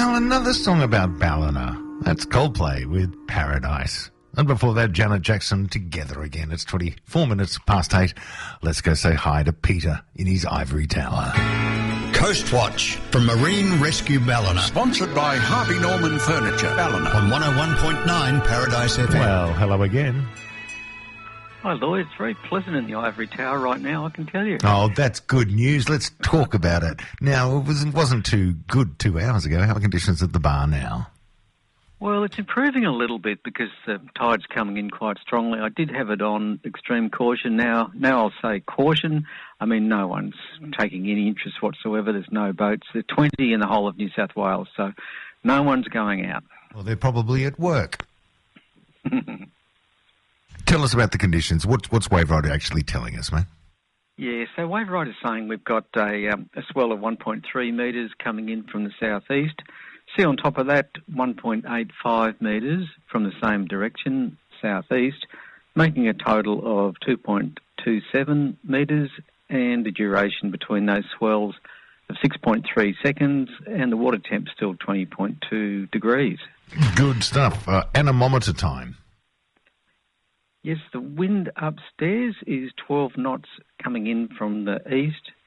Well, another song about Ballina. That's Coldplay with Paradise. And before that, Janet Jackson, Together Again. It's 24 minutes past 8. Let's go say hi to Peter in his ivory tower. Coast Watch from Marine Rescue Ballina. Sponsored by Harvey Norman Furniture, Ballina. On 101.9 Paradise FM. Well, hello again. Hi, Lloyd. It's very pleasant in the ivory tower right now, I can tell you. Oh, that's good news. Let's talk about it. Now, it wasn't too good 2 hours ago. How are conditions at the bar now? Well, it's improving a little bit because the tide's coming in quite strongly. I did have it on extreme caution. Now I'll say caution. I mean, no one's taking any interest whatsoever. There's no boats. There are 20 in the whole of New South Wales, so no one's going out. Well, they're probably at work. Tell us about the conditions. What's Wave Rider actually telling us, mate? Yeah, so Wave Rider's saying we've got a swell of 1.3 metres coming in from the southeast. See on top of that, 1.85 metres from the same direction, southeast, making a total of 2.27 metres and a duration between those swells of 6.3 seconds and the water temp still 20.2 degrees. Good stuff. Anemometer time. Yes, the wind upstairs is 12 knots coming in from the east,